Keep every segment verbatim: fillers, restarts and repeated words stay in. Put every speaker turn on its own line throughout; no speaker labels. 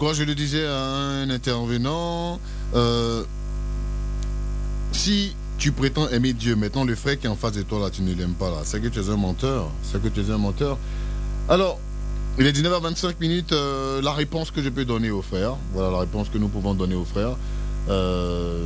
quoi je le disais à un intervenant, euh, si tu prétends aimer Dieu, maintenant le frère qui est en face de toi là, tu ne l'aimes pas là, c'est que tu es un menteur, c'est que tu es un menteur. Alors, il est dix-neuf heures vingt-cinq minutes, euh, la réponse que je peux donner aux frères, voilà la réponse que nous pouvons donner aux frères. Euh,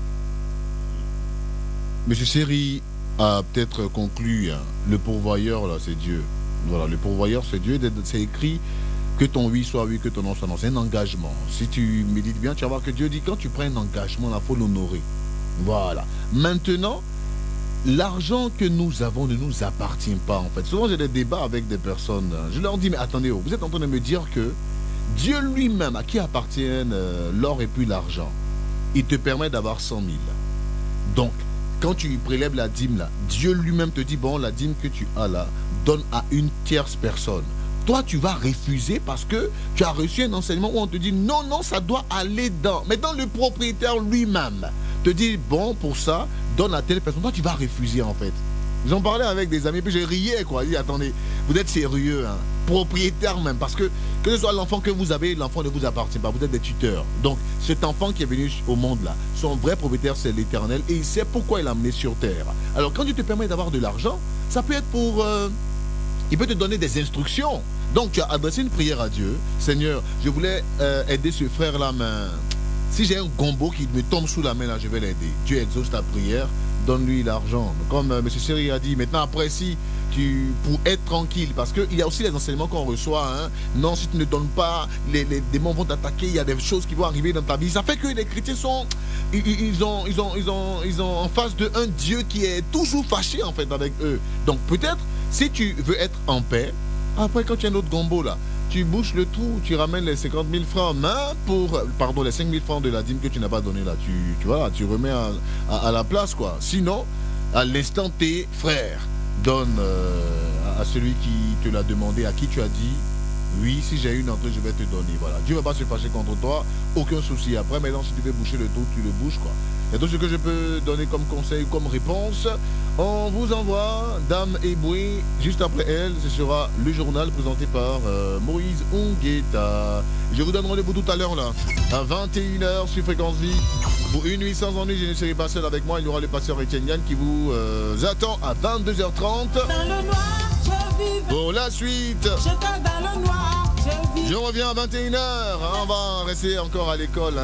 Monsieur Seri a peut-être conclu, hein, le pourvoyeur là c'est Dieu. Voilà, le pourvoyeur c'est Dieu, c'est écrit que ton oui soit oui, que ton non soit non, c'est un engagement. Si tu médites bien, tu vas voir que Dieu dit quand tu prends un engagement, il faut l'honorer. Voilà. Maintenant, l'argent que nous avons ne nous appartient pas en fait. Souvent j'ai des débats avec des personnes, je leur dis mais attendez, vous êtes en train de me dire que Dieu lui-même, à qui appartiennent euh, l'or et puis l'argent, il te permet d'avoir cent mille. Donc, quand tu prélèves la dîme là, Dieu lui-même te dit, bon, la dîme que tu as là, donne à une tierce personne. Toi, tu vas refuser parce que tu as reçu un enseignement où on te dit, non, non, ça doit aller dans. Mais dans le propriétaire lui-même te dit, bon, pour ça, donne à telle personne. Toi, tu vas refuser en fait. J'en parlais avec des amis, puis je riais, quoi. Je dis, attendez, vous êtes sérieux, hein, propriétaire même, parce que que ce soit l'enfant que vous avez, l'enfant ne vous appartient pas, vous êtes des tuteurs. Donc, cet enfant qui est venu au monde là, son vrai propriétaire, c'est l'Éternel, et il sait pourquoi il l'a amené sur terre. Alors, quand Dieu te permet d'avoir de l'argent, ça peut être pour... Euh, il peut te donner des instructions. Donc, tu as adressé une prière à Dieu. Seigneur, je voulais euh, aider ce frère-là, mais si j'ai un gombo qui me tombe sous la main, là, je vais l'aider. Dieu exauce ta prière. Donne-lui l'argent. Comme euh, M. Seri a dit, maintenant après si tu, pour être tranquille, parce qu'il y a aussi les enseignements qu'on reçoit, hein. Non, si tu ne donnes pas, les, les démons vont t'attaquer, il y a des choses qui vont arriver dans ta vie. Ça fait que les chrétiens sont, ils, ils, ont, ils, ont, ils, ont, ils ont en face de un Dieu qui est toujours fâché en fait avec eux. Donc peut-être, si tu veux être en paix, après quand tu as un autre gombo là, tu bouches le trou, tu ramènes les cinquante mille francs en main pour, pardon, les cinq mille francs de la dîme que tu n'as pas donné là, tu, tu vois, tu remets à, à, à la place quoi. Sinon, à l'instant T, frère, donne euh, à, à celui qui te l'a demandé, à qui tu as dit, oui, si j'ai une entrée, je vais te donner. Voilà, Dieu ne va pas se fâcher contre toi, aucun souci. Après, maintenant, si tu veux boucher le trou, tu le bouches quoi. Et tout ce que je peux donner comme conseil, comme réponse, on vous envoie Dame Eboué. Juste après elle, ce sera le journal présenté par euh, Moïse Ongueta. Je vous donne rendez-vous tout à l'heure là, à vingt et une heures sur Fréquence Vie. Pour une nuit sans ennui, je ne serai pas seul avec moi. Il y aura le pasteur Etienne Yann qui vous euh, attend à vingt-deux heures trente.
Dans le noir, je vis.
Pour la suite,
J'étais dans le noir, je vis.
je reviens à vingt et une heures. On va rester encore à l'école.